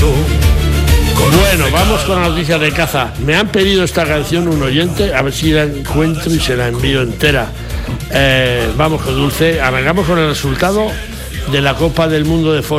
Bueno, vamos con la noticia de caza. Me han pedido esta canción un oyente, a ver si la encuentro y se la envío entera. Vamos con Dulce, arrancamos con el resultado de la Copa del Mundo de Foro.